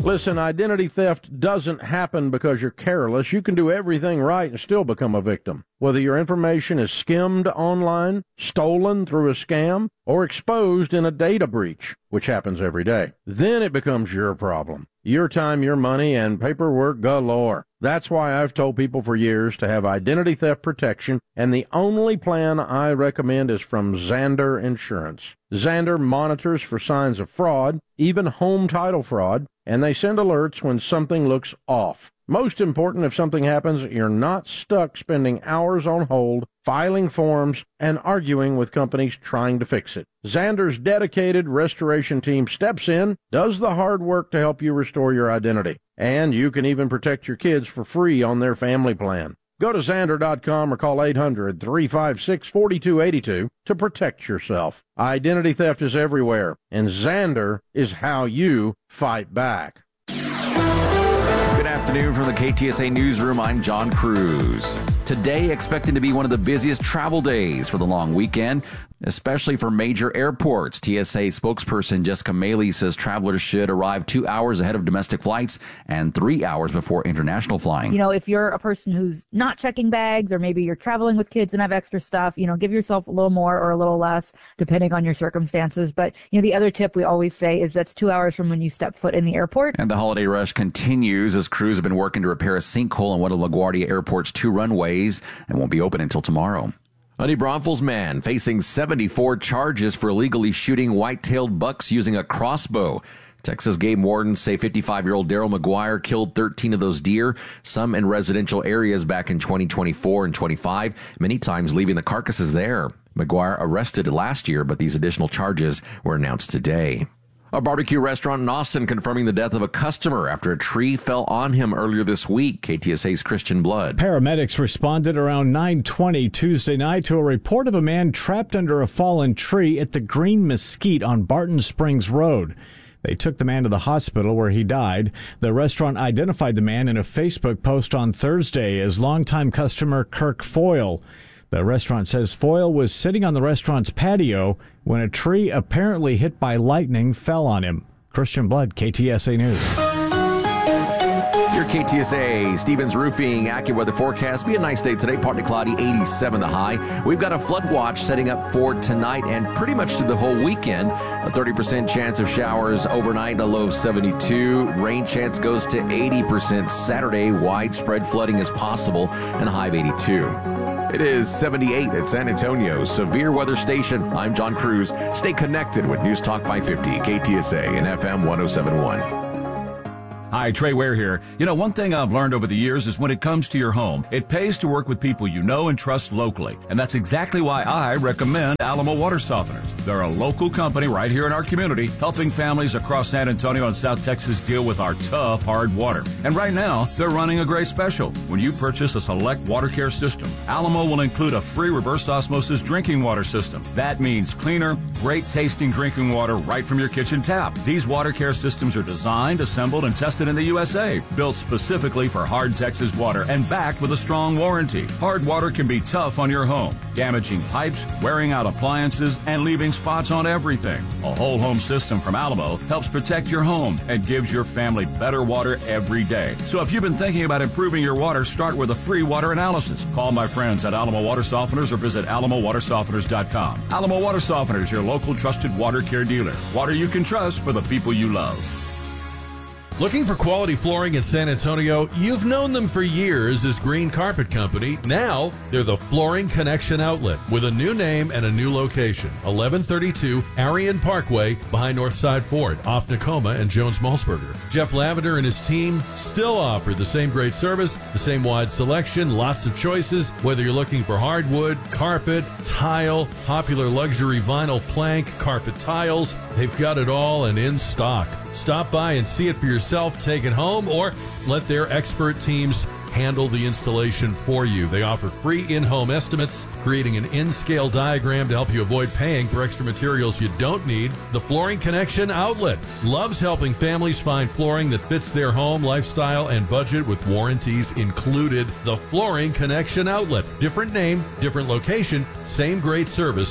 Listen, identity theft doesn't happen because you're careless. You can do everything right and still become a victim. Whether your information is skimmed online, stolen through a scam, or exposed in a data breach, which happens every day, then it becomes your problem. Your time, your money, and paperwork galore. That's why I've told people for years to have identity theft protection, and the only plan I recommend is from Zander Insurance. Zander monitors for signs of fraud, even home title fraud, and they send alerts when something looks off. Most important, if something happens, you're not stuck spending hours on hold, filing forms, and arguing with companies trying to fix it. Zander's dedicated restoration team steps in, does the hard work to help you restore your identity. And you can even protect your kids for free on their family plan. Go to Zander.com or call 800-356-4282 to protect yourself. Identity theft is everywhere, and Zander is how you fight back. Good afternoon from the KTSA Newsroom. I'm John Cruz. Today, expected to be one of the busiest travel days for the long weekend, especially for major airports. TSA spokesperson Jessica Maley says travelers should arrive 2 hours ahead of domestic flights and 3 hours before international flying. You know, if you're a person who's not checking bags, or maybe you're traveling with kids and have extra stuff, give yourself a little more or a little less, depending on your circumstances. But, the other tip we always say is that's 2 hours from when you step foot in the airport. And the holiday rush continues as crews have been working to repair a sinkhole on one of LaGuardia Airport's 2 runways and won't be open until tomorrow. A New Braunfels man facing 74 charges for illegally shooting white-tailed bucks using a crossbow. Texas game wardens say 55-year-old Daryl McGuire killed 13 of those deer, some in residential areas back in 2024 and 25, many times leaving the carcasses there. McGuire arrested last year, but these additional charges were announced today. A barbecue restaurant in Austin confirming the death of a customer after a tree fell on him earlier this week. KTSA's Christian Blood. Paramedics responded around 9:20 Tuesday night to a report of a man trapped under a fallen tree at the Green Mesquite on Barton Springs Road. They took the man to the hospital where he died. The restaurant identified the man in a Facebook post on Thursday as longtime customer Kirk Foyle. The restaurant says Foyle was sitting on the restaurant's patio when a tree apparently hit by lightning fell on him. Christian Blood, KTSA News. Your KTSA, Stevens Roofing, AccuWeather forecast. Be a nice day today, partly cloudy, 87 the high. We've got a flood watch setting up for tonight and pretty much to the whole weekend. A 30% chance of showers overnight, a low of 72. Rain chance goes to 80% Saturday. Widespread flooding is possible and a high of 82. It is 78 at San Antonio Severe Weather Station. I'm John Cruz. Stay connected with News Talk 550, KTSA and FM 1071. Hi, Trey Ware here. One thing I've learned over the years is when it comes to your home, it pays to work with people you know and trust locally. And that's exactly why I recommend Alamo Water Softeners. They're a local company right here in our community, helping families across San Antonio and South Texas deal with our tough, hard water. And right now, they're running a great special. When you purchase a select water care system, Alamo will include a free reverse osmosis drinking water system. That means cleaner, great-tasting drinking water right from your kitchen tap. These water care systems are designed, assembled, and tested in the USA, built specifically for hard Texas water and backed with a strong warranty. Hard water can be tough on your home, damaging pipes, wearing out appliances, and leaving spots on everything. A whole home system from Alamo helps protect your home and gives your family better water every day. So if you've been thinking about improving your water, start with a free water analysis. Call my friends at Alamo Water Softeners or visit alamowatersofteners.com. Alamo Water Softeners, your local trusted water care dealer. Water you can trust for the people you love. Looking for quality flooring in San Antonio? You've known them for years as Green Carpet Company. Now, they're the Flooring Connection Outlet with a new name and a new location. 1132 Arion Parkway behind Northside Ford, off Nakoma and Jones-Malsberger. Jeff Lavender and his team still offer the same great service, the same wide selection, lots of choices. Whether you're looking for hardwood, carpet, tile, popular luxury vinyl plank, carpet tiles, they've got it all and in stock. Stop by and see it for yourself, take it home, or let their expert teams handle the installation for you. They offer free in-home estimates, creating an in-scale diagram to help you avoid paying for extra materials you don't need. The Flooring Connection Outlet loves helping families find flooring that fits their home, lifestyle, and budget with warranties included. The Flooring Connection Outlet. Different name, different location, same great service.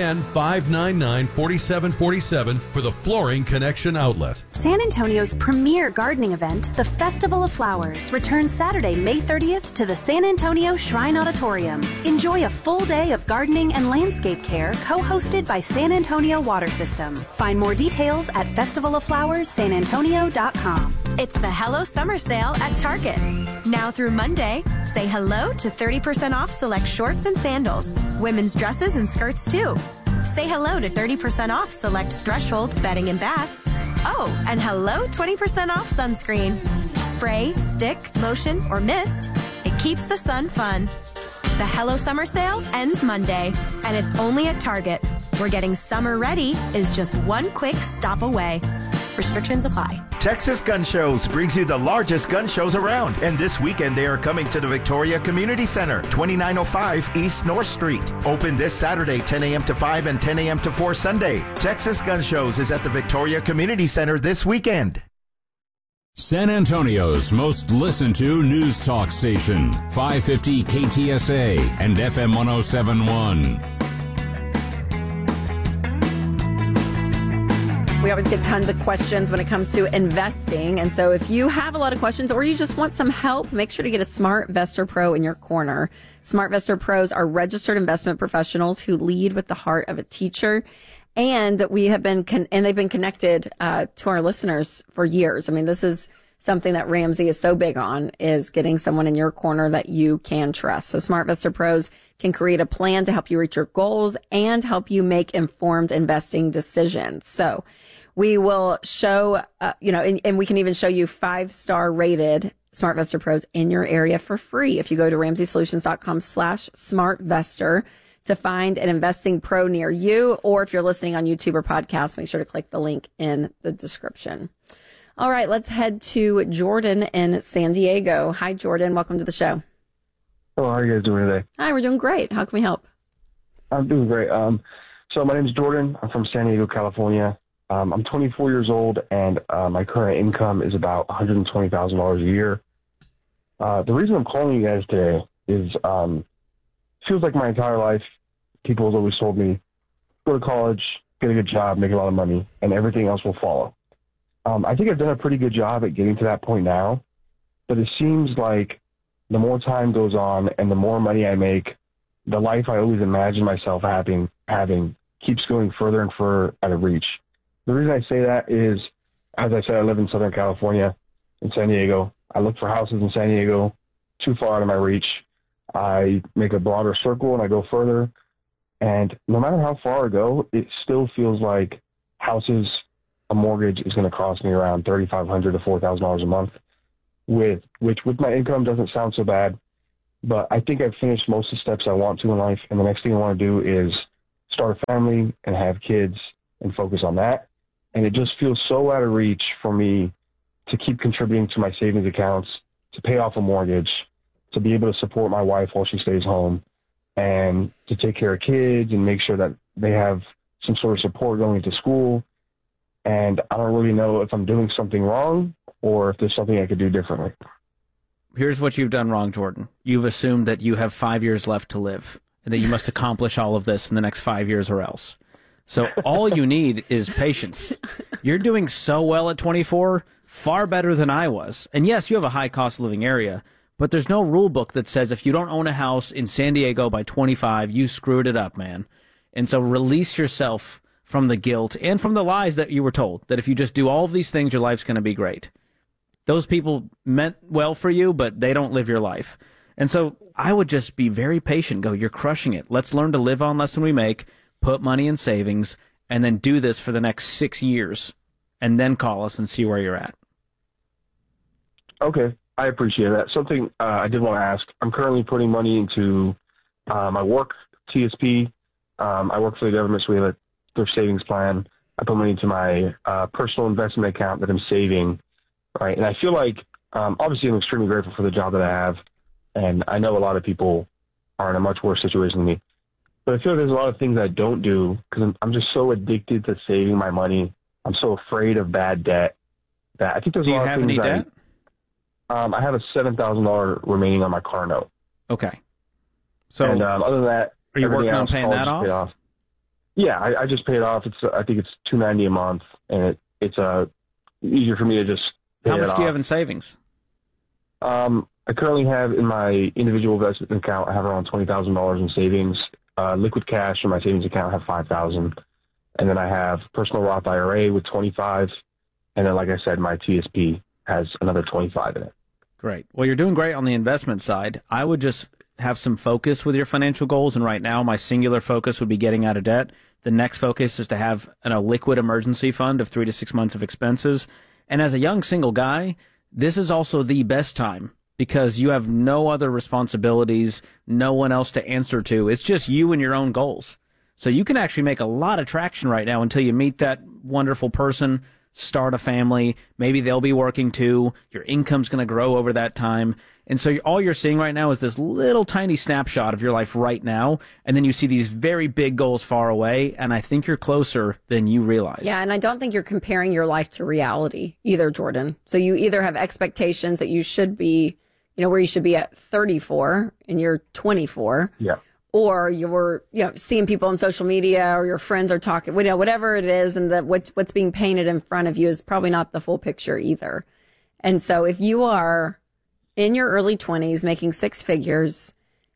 210-599-4747 for the Flooring Connection Outlet. San Antonio's premier gardening event, the Festival of Flowers, returns Saturday, May 30th to the San Antonio Shrine Auditorium. Enjoy a full day of gardening and landscape care co-hosted by San Antonio Water System. Find more details at festivaloflowerssanantonio.com. It's the Hello Summer Sale at Target. Now through Monday, say hello to 30% off select shorts and sandals, women's dresses and skirts too. Say hello to 30% off select Threshold bedding and bath. Oh, and hello 20% off sunscreen. Spray, stick, lotion, or mist. It keeps the sun fun. The Hello Summer Sale ends Monday, and it's only at Target, where getting summer ready is just one quick stop away. Restrictions apply. Texas Gun Shows brings you the largest gun shows around, and this weekend they are coming to the Victoria Community Center, 2905 East North Street. Open this Saturday, 10 a.m. to 5 and 10 a.m. to 4 Sunday. Texas Gun Shows is at the Victoria Community Center this weekend. San Antonio's most listened to news talk station, 550 KTSA and FM 1071. We always get tons of questions when it comes to investing. And so if you have a lot of questions or you just want some help, make sure to get a SmartVestor Pro in your corner. SmartVestor Pros are registered investment professionals who lead with the heart of a teacher. And we have been, they've been connected to our listeners for years. I mean, this is something that Ramsey is so big on, is getting someone in your corner that you can trust. So SmartVestor Pros can create a plan to help you reach your goals and help you make informed investing decisions. So we will show, and we can even show you 5-star rated SmartVestor Pros in your area for free if you go to RamseySolutions.com/SmartVestor to find an investing pro near you. Or if you're listening on YouTube or podcast, make sure to click the link in the description. All right, let's head to Jordan in San Diego. Hi, Jordan. Welcome to the show. Hello, how are you guys doing today? Hi, we're doing great. How can we help? I'm doing great. So my name is Jordan. I'm from San Diego, California. I'm 24 years old, and my current income is about $120,000 a year. The reason I'm calling you guys today is feels like my entire life, people have always told me, go to college, get a good job, make a lot of money, and everything else will follow. I think I've done a pretty good job at getting to that point now, but it seems like the more time goes on and the more money I make, the life I always imagined myself having keeps going further and further out of reach. The reason I say that is, as I said, I live in Southern California, in San Diego. I look for houses in San Diego too far out of my reach. I make a broader circle and I go further. And no matter how far I go, it still feels like houses, a mortgage is going to cost me around $3,500 to $4,000 a month, which with my income doesn't sound so bad. But I think I've finished most of the steps I want to in life. And the next thing I want to do is start a family and have kids and focus on that. And it just feels so out of reach for me to keep contributing to my savings accounts, to pay off a mortgage, to be able to support my wife while she stays home, and to take care of kids and make sure that they have some sort of support going to school. And I don't really know if I'm doing something wrong or if there's something I could do differently. Here's what you've done wrong, Jordan. You've assumed that you have 5 years left to live and that you must accomplish all of this in the next 5 years or else. So all you need is patience. You're doing so well at 24, far better than I was. And yes, you have a high cost of living area, but there's no rule book that says if you don't own a house in San Diego by 25, you screwed it up, man. And so release yourself from the guilt and from the lies that you were told, that if you just do all of these things, your life's going to be great. Those people meant well for you, but they don't live your life. And so I would just be very patient. Go, you're crushing it. Let's learn to live on less than we make, put money in savings, and then do this for the next 6 years, and then call us and see where you're at. Okay, I appreciate that. Something I did want to ask. I'm currently putting money into my work, TSP. I work for the government, so we have a thrift savings plan. I put money into my personal investment account that I'm saving, right? And I feel like, obviously I'm extremely grateful for the job that I have, And I know a lot of people are in a much worse situation than me. But I feel like there's a lot of things I don't do because I'm just so addicted to saving my money. I'm so afraid of bad debt that I think there's a lot of things. Do you have any debt? I have a $7,000 remaining on my car note. Okay. So, and other than that, are you working on paying that off? Yeah, I just paid it off. I think it's $290 a month, and it's easier for me to just pay How much it do you off. have in savings? I currently have in my individual investment account, I have around $20,000 in savings. Liquid cash in my savings account, I have $5,000, and then I have personal Roth IRA with $25,000, and then, like I said, my TSP has another $25,000 in it. Great. Well, you're doing great on the investment side. I would just have some focus with your financial goals, and right now my singular focus would be getting out of debt. The next focus is to have a liquid emergency fund of 3 to 6 months of expenses. And as a young single guy, this is also the best time because you have no other responsibilities, no one else to answer to. It's just you and your own goals. So you can actually make a lot of traction right now until you meet that wonderful person, start a family. Maybe they'll be working too. Your income's going to grow over that time. And so all you're seeing right now is this little tiny snapshot of your life right now. And then you see these very big goals far away. And I think you're closer than you realize. Yeah, and I don't think you're comparing your life to reality either, Jordan. So you either have expectations that you should be, where you should be at 34 and you're 24. Yeah. Or you're, seeing people on social media or your friends are talking, whatever it is, and that what's being painted in front of you is probably not the full picture either. And so if you are in your early 20s making six figures,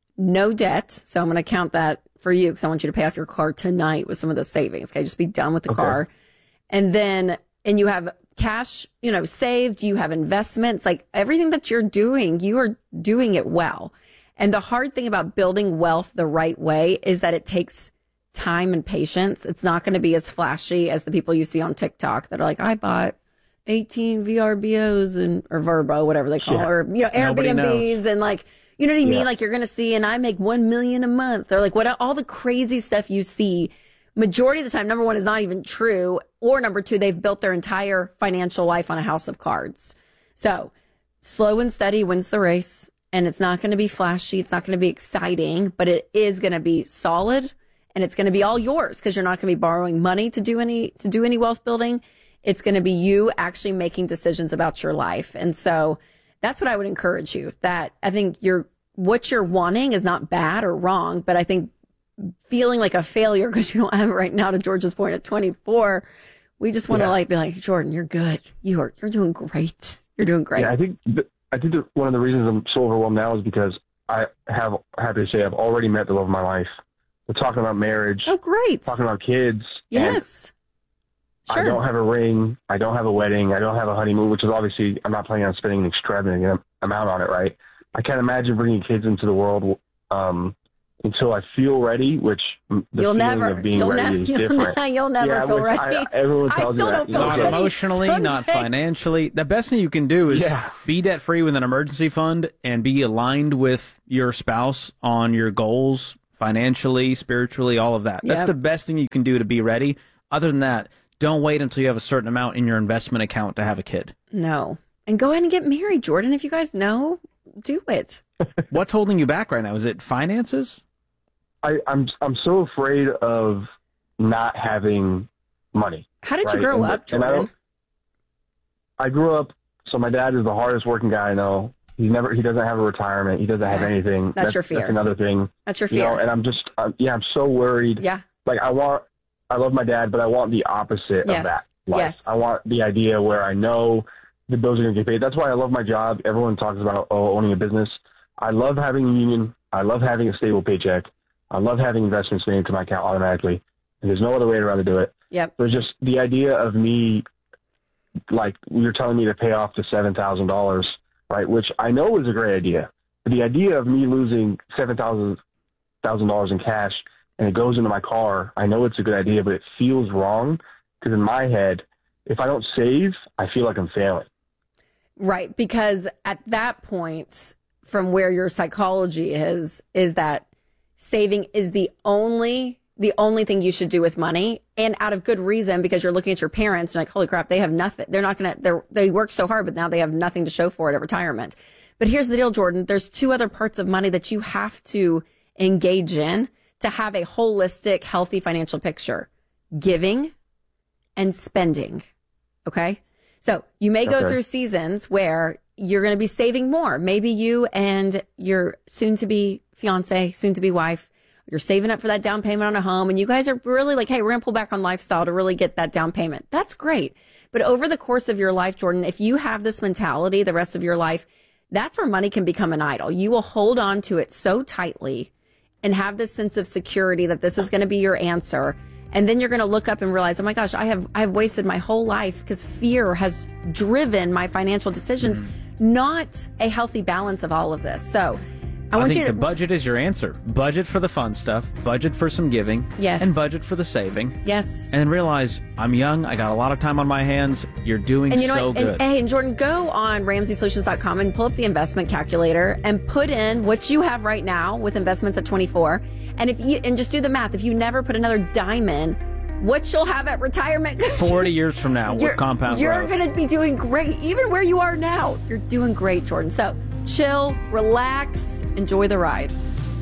no debt, so I'm going to count that for you because I want you to pay off your car tonight with some of the savings. Okay, just be done with the car. And you have cash, saved, you have investments, like everything that you're doing, you are doing it well. And the hard thing about building wealth the right way is that it takes time and patience. It's not going to be as flashy as the people you see on TikTok that are like, I bought 18 VRBOs or Verbo, whatever they call it, or Airbnbs and like, you know what I mean? Like you're going to see, and I make $1 million a month, or like all the crazy stuff you see. Majority of the time, number one, is not even true, or number two, they've built their entire financial life on a house of cards. So slow and steady wins the race. And it's not going to be flashy. It's not going to be exciting, but it is going to be solid, and it's going to be all yours because you're not going to be borrowing money to do any wealth building. It's going to be you actually making decisions about your life. And so that's what I would encourage you. That I think what you're wanting is not bad or wrong, but I think feeling like a failure because you don't have it right now, to George's point, at 24, we just want to be like, Jordan, you're good. You're doing great. You're doing great. Yeah, I think that one of the reasons I'm so overwhelmed now is because I have, happy to say, I've already met the love of my life. We're talking about marriage. Oh, great. Talking about kids. Yes. Sure. I don't have a ring. I don't have a wedding. I don't have a honeymoon, which is obviously, I'm not planning on spending an extravagant amount on it, right? I can't imagine bringing kids into the world until I feel ready, which the feeling of being ready is different. You'll never feel ready. Everyone tells me that. Not emotionally, not financially. The best thing you can do is be debt-free with an emergency fund and be aligned with your spouse on your goals, financially, spiritually, all of that. That's the best thing you can do to be ready. Other than that, don't wait until you have a certain amount in your investment account to have a kid. No. And go ahead and get married, Jordan. If you guys know, do it. What's holding you back right now? Is it finances? I'm so afraid of not having money. How did you grow up, Jordan? I grew up, so my dad is the hardest working guy I know. He doesn't have a retirement. He doesn't have anything. That's your fear. That's another thing. That's your fear. And I'm just, I'm so worried. Yeah. Like I love my dad, but I want the opposite of that life. Yes. I want the idea where I know the bills are going to get paid. That's why I love my job. Everyone talks about owning a business. I love having a union. I love having a stable paycheck. I love having investments made into my account automatically. And there's no other way to rather do it. Yep. There's just the idea of me, like you're telling me to pay off the $7,000, right? Which I know is a great idea. But the idea of me losing $7,000 in cash and it goes into my car, I know it's a good idea, but it feels wrong because in my head, if I don't save, I feel like I'm failing. Right. Because at that point, from where your psychology is that saving is the only thing you should do with money, and out of good reason, because you're looking at your parents and like, holy crap, they have nothing. They're not going to, they work so hard, but now they have nothing to show for it at retirement. But here's the deal, Jordan. There's two other parts of money that you have to engage in to have a holistic, healthy financial picture. Giving and spending. Okay? So you may go through seasons where you're going to be saving more. Maybe you and your soon-to-be fiance, soon-to-be wife, you're saving up for that down payment on a home, and you guys are really like, hey, we're going to pull back on lifestyle to really get that down payment. That's great. But over the course of your life, Jordan, if you have this mentality the rest of your life, that's where money can become an idol. You will hold on to it so tightly and have this sense of security that this is going to be your answer. And then you're going to look up and realize, oh my gosh, I have wasted my whole life because fear has driven my financial decisions, not a healthy balance of all of this. So I think the budget is your answer. Budget for the fun stuff, budget for some giving, yes, and budget for the saving. Yes. And then realize I'm young, I got a lot of time on my hands. You're doing and you know so what? good. And Jordan, go on RamseySolutions.com and pull up the investment calculator and put in what you have right now with investments at 24. And just do the math. If you never put another dime in, what you'll have at retirement 40 years from now with compound you're growth. going to be doing great. Even where you are now, you're doing great, Jordan. So chill, relax, enjoy the ride.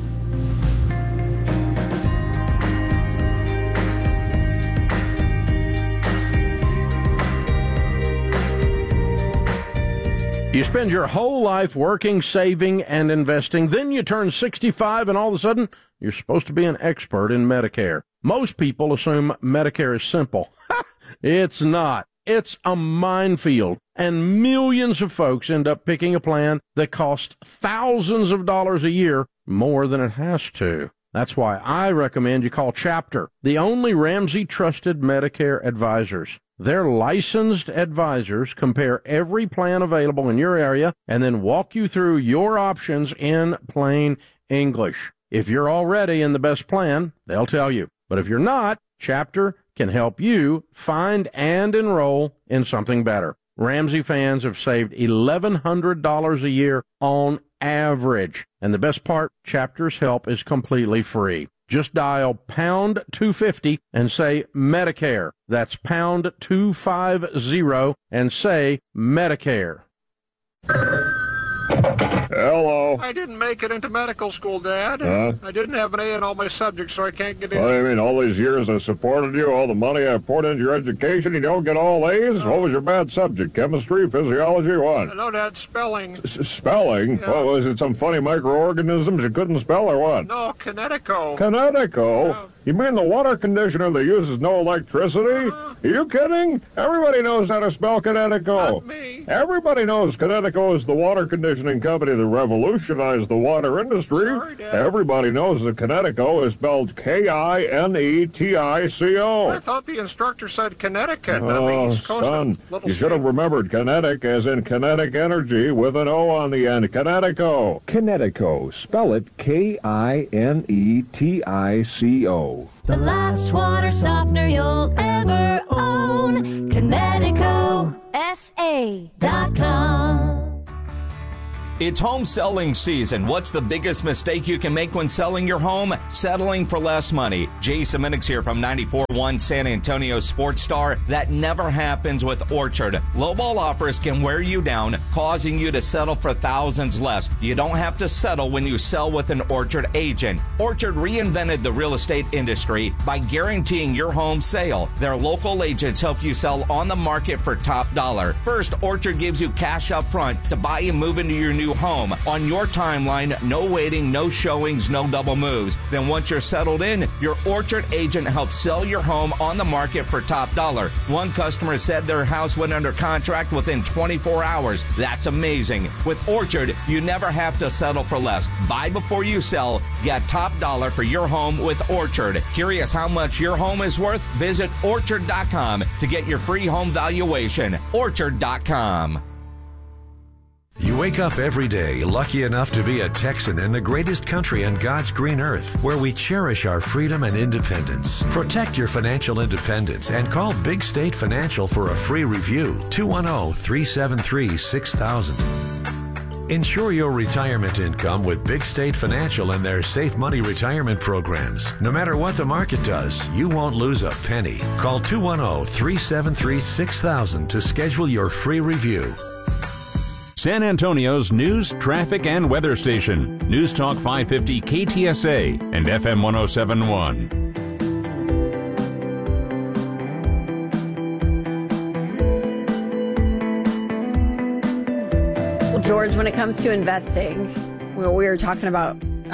You spend your whole life working, saving, and investing. Then you turn 65 and all of a sudden you're supposed to be an expert in Medicare. Most people assume Medicare is simple. It's not. It's a minefield, and millions of folks end up picking a plan that costs thousands of dollars a year more than it has to. That's why I recommend you call Chapter, the only Ramsey-trusted Medicare advisors. Their licensed advisors compare every plan available in your area and then walk you through your options in plain English. If you're already in the best plan, they'll tell you. But if you're not, Chapter can help you find and enroll in something better. Ramsey fans have saved $1,100 a year on average. And the best part, Chapter's help is completely free. Just dial pound 250 and say Medicare. That's pound 250 and say Medicare. Hello. I didn't make it into medical school, Dad. I didn't have an A in all my subjects, so I can't get in. What do you mean, all these years I supported you, all the money I poured into your education, you don't get all A's? What was your bad subject? Chemistry, physiology, what? No, Dad, spelling. Spelling? Yeah. What, was it some funny microorganisms you couldn't spell or what? No, Kinetico. Kinetico? Yeah. You mean the water conditioner that uses no electricity? Are you kidding? Everybody knows how to spell Kinetico. Not me. Everybody knows Kinetico is the water conditioning company that revolutionized the water industry. Sorry, Dad. Everybody knows that Kinetico is spelled Kinetico. I thought the instructor said Connecticut. Oh, East Coast, son, little you should have state. remembered kinetic as in kinetic energy with an O on the end. Kinetico. Kinetico. Spell it Kinetico. The last water softener you'll ever own. KineticoSA.com. It's home selling season. What's the biggest mistake you can make when selling your home? Settling for less money. Jason Minix here from 94.1 San Antonio Sports Star. That never happens with Orchard. Lowball offers can wear you down, causing you to settle for thousands less. You don't have to settle when you sell with an Orchard agent. Orchard reinvented the real estate industry by guaranteeing your home sale. Their local agents help you sell on the market for top dollar. First, Orchard gives you cash up front to buy and move into your new home on your timeline. No waiting, no showings, no double moves. Then once you're settled in, your Orchard agent helps sell your home on the market for top dollar. One customer said their house went under contract within 24 hours. That's amazing. With Orchard, you never have to settle for less. Buy before you sell. Get top dollar for your home with Orchard. Curious how much your home is worth? Visit Orchard.com to get your free home valuation. Orchard.com. You wake up every day lucky enough to be a Texan in the greatest country on God's green earth, where we cherish our freedom and independence. Protect your financial independence and call Big State Financial for a free review. 210-373-6000. Ensure your retirement income with Big State Financial and their Safe Money retirement programs. No matter what the market does, you won't lose a penny. Call 210-373-6000 to schedule your free review. San Antonio's news, traffic, and weather station. News Talk 550 KTSA and FM 1071. Well, George, when it comes to investing, we were talking about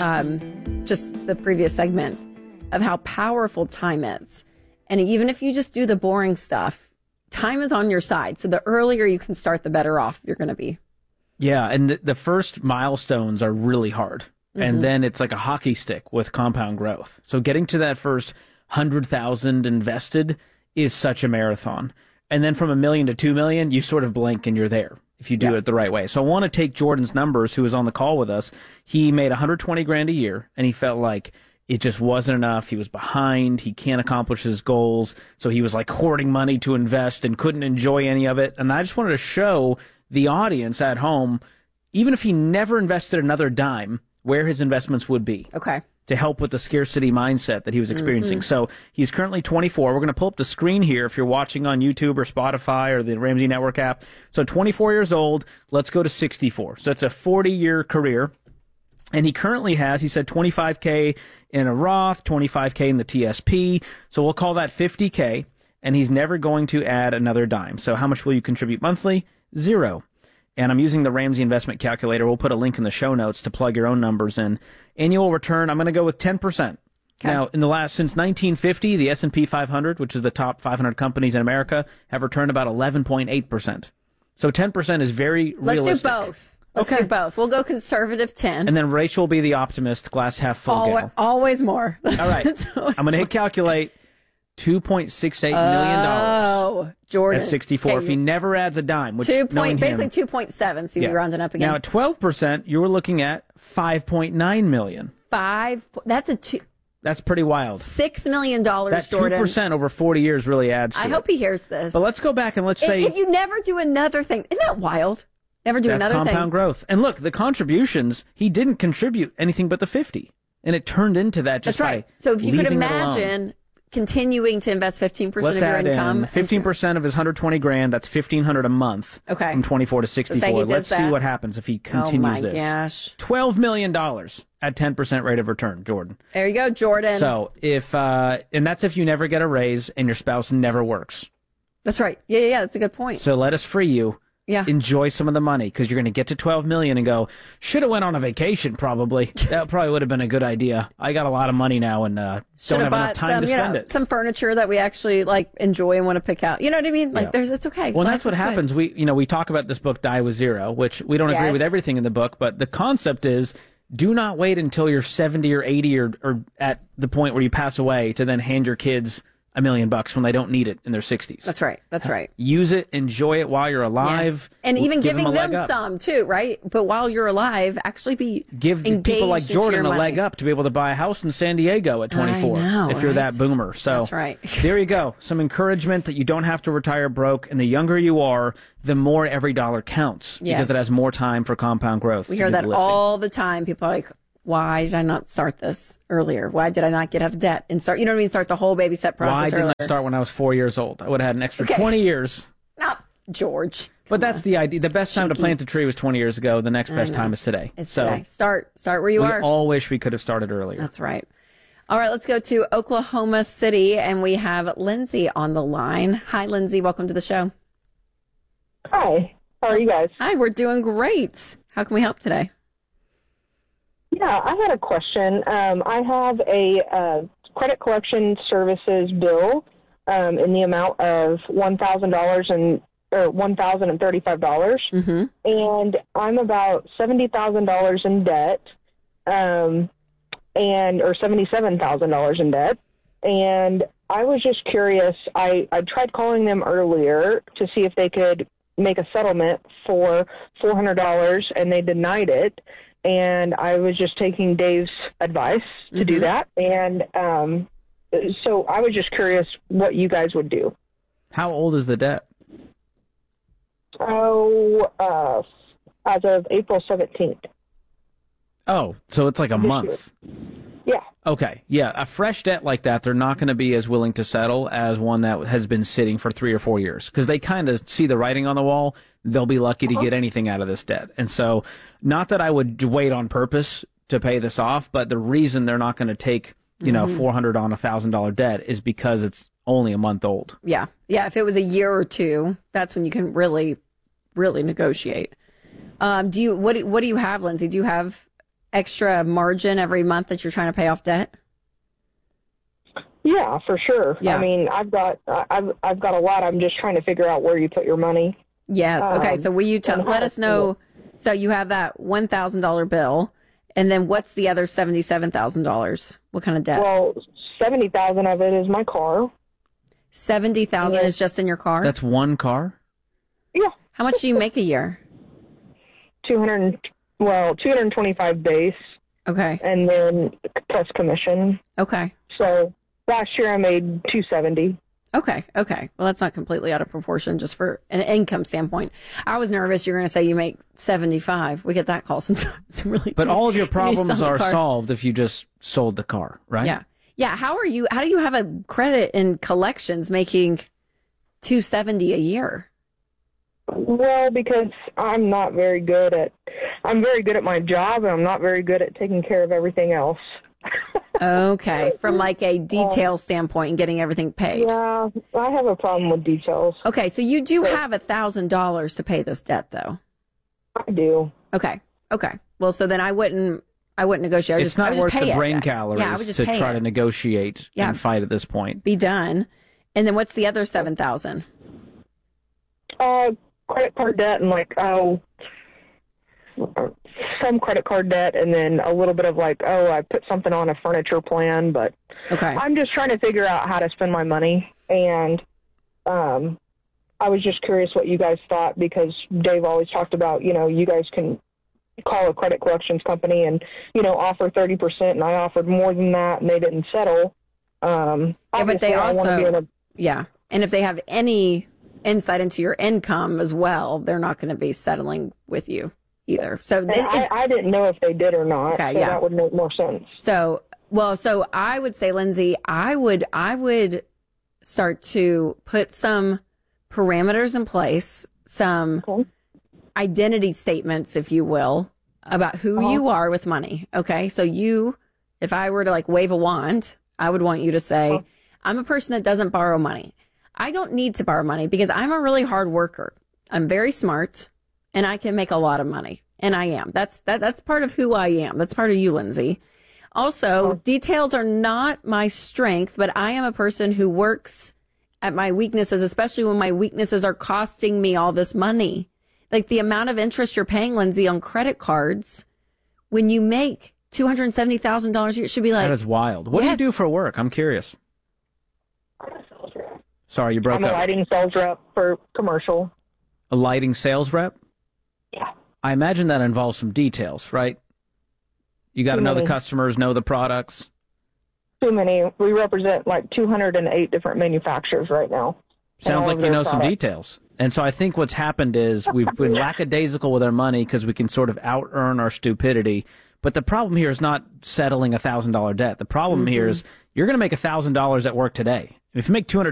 just the previous segment of how powerful time is. And even if you just do the boring stuff, time is on your side. So the earlier you can start, the better off you're going to be. Yeah, and the first milestones are really hard. Mm-hmm. And then it's like a hockey stick with compound growth. So getting to that first 100,000 invested is such a marathon. And then from $1 million to 2 million, you sort of blink and you're there if you do it the right way. So I want to take Jordan's numbers, who was on the call with us. He made 120 grand a year, and he felt like it just wasn't enough. He was behind. He can't accomplish his goals. So he was like hoarding money to invest and couldn't enjoy any of it. And I just wanted to show the audience at home, even if he never invested another dime, where his investments would be. Okay. To help with the scarcity mindset that he was experiencing. Mm-hmm. So he's currently 24. We're going to pull up the screen here if you're watching on YouTube or Spotify or the Ramsey Network app. So 24 years old. Let's go to 64. So it's a 40-year career. And he currently has, he said, 25K in a Roth, 25K in the TSP. So we'll call that 50K. And he's never going to add another dime. So how much will you contribute monthly? 0. And I'm using the Ramsey Investment Calculator. We'll put a link in the show notes to plug your own numbers in. Annual return, I'm going to go with 10%. Okay. Now, since 1950, the S&P 500, which is the top 500 companies in America, have returned about 11.8%. So 10% is very realistic. Let's do both. Let's do both. We'll go conservative 10. And then Rachel will be the optimist, glass half full gal. Always more. All right. I'm going to hit calculate. $2.68 million. Oh, Jordan. At 64. Okay, if he never adds a dime, which basically him, 2.7, so you're rounding up again. Now at 12%, you were looking at $5.9 million. That's pretty wild. $6 million, that Jordan. 2% over 40 years really adds to I it. hope he hears this. But let's go back and let's say... If you never do another thing, isn't that wild? Never do another thing. That's compound growth. And look, the contributions, he didn't contribute anything but the 50. And it turned into that just That's right. So if you could imagine continuing to invest 15% of your income. 15% of his 120 grand, that's $1,500 a month. Okay. From 24 to 64. Let's see what happens if he continues this. Oh my gosh. $12 million at 10% rate of return, Jordan. There you go, Jordan. So if, and that's if you never get a raise and your spouse never works. That's right. Yeah, that's a good point. So let us free you. Yeah. Enjoy some of the money, because you're going to get to 12 million and go, should have went on a vacation probably. That probably would have been a good idea. I got a lot of money now and don't have enough time to spend it. Some furniture that we actually enjoy and want to pick out. You know what I mean? It's okay. Well, that's what happens. We talk about this book Die with Zero, which we don't agree with everything in the book, but the concept is do not wait until you're 70 or 80 or at the point where you pass away to then hand your kids $1 million when they don't need it in their 60s. That's right. That's right. Use it, enjoy it while you're alive. Yes. And even giving them some too, right? But while you're alive, actually give people like Jordan a leg up to be able to buy a house in San Diego at 24 if you're that boomer. So that's right. There you go. Some encouragement that you don't have to retire broke, and the younger you are, the more every dollar counts because it has more time for compound growth. We hear that all the time. People are like, why did I not start this earlier? Why did I not get out of debt and start, start the whole baby step process earlier? Why didn't I start when I was 4 years old? I would have had an extra 20 years. Not George. But that's the idea. The best time to plant the tree was 20 years ago. The next best time is today. It's today. Start where you are. We all wish we could have started earlier. That's right. All right, let's go to Oklahoma City, and we have Lindsay on the line. Hi, Lindsay. Welcome to the show. Hi. How are you guys? Hi, we're doing great. How can we help today? Yeah, I had a question. I have a credit collection services bill in the amount of $1,035, and I'm about $70,000 in debt, or $77,000 in debt. And I was just curious. I tried calling them earlier to see if they could make a settlement for $400, and they denied it. And I was just taking Dave's advice to do that. And so I was just curious what you guys would do. How old is the debt? As of April 17th. Oh, so it's like a month. Yeah. Okay. Yeah. A fresh debt like that, they're not going to be as willing to settle as one that has been sitting for 3 or 4 years because they kind of see the writing on the wall. They'll be lucky to get anything out of this debt. And so, not that I would wait on purpose to pay this off, but the reason they're not going to take, $400 on $1,000 debt is because it's only a month old. Yeah. Yeah. If it was a year or two, that's when you can really, really negotiate. What do you have, Lindsay? Do you have extra margin every month that you're trying to pay off debt? Yeah, for sure. Yeah. I mean, I've got a lot. I'm just trying to figure out where you put your money. Yes. Okay. So will you let us know? So you have that $1,000 bill, and then what's the other $77,000? What kind of debt? Well, $70,000 of it is my car. $70,000 is just in your car? That's one car? Yeah. How much do you make a year? 225 base. Okay. And then plus commission. Okay. So last year I made 270. Okay. Okay. Well, that's not completely out of proportion just for an income standpoint. I was nervous you're going to say you make 75. We get that call sometimes. Really. But all of your problems are car. solved if you just sold the car, right? Yeah. Yeah. How do you have a credit in collections making 270 a year? Well, because I'm very good at my job, and I'm not very good at taking care of everything else. Okay, from like a detail standpoint and getting everything paid. Yeah, I have a problem with details. Okay, so you do have $1,000 to pay this debt, though. I do. Okay. Well, so then I wouldn't negotiate. It's not worth the brain calories to try to negotiate and fight at this point. Be done. And then what's the other $7,000? Credit card debt and some credit card debt, and then a little bit of I put something on a furniture plan, but I'm just trying to figure out how to spend my money. And I was just curious what you guys thought, because Dave always talked about, you guys can call a credit collections company and, offer 30%, and I offered more than that, and they didn't settle. But they also, and if they have any insight into your income as well, they're not going to be settling with you either. So I didn't know if they did or not. Okay, so that would make more sense. So I would say, Lindsay, I would start to put some parameters in place, some identity statements, if you will, about who you are with money. Okay. So if I were to wave a wand, I would want you to say, I'm a person that doesn't borrow money. I don't need to borrow money because I'm a really hard worker. I'm very smart and I can make a lot of money. And I am. That's part of who I am. That's part of you, Lindsay. Also, details are not my strength, but I am a person who works at my weaknesses, especially when my weaknesses are costing me all this money. Like the amount of interest you're paying, Lindsay, on credit cards, when you make $270,000 a year, it should be like... That is wild. What do you do for work? I'm curious. Sorry, you broke up. I'm a lighting sales rep for commercial. A lighting sales rep? Yeah. I imagine that involves some details, right? You got to know the customers, know the products. Too many. We represent 208 different manufacturers right now. Sounds like you know some details. And so I think what's happened is we've been lackadaisical with our money because we can sort of out-earn our stupidity. But the problem here is not settling $1,000 debt. The problem here is you're going to make $1,000 at work today. If you make $200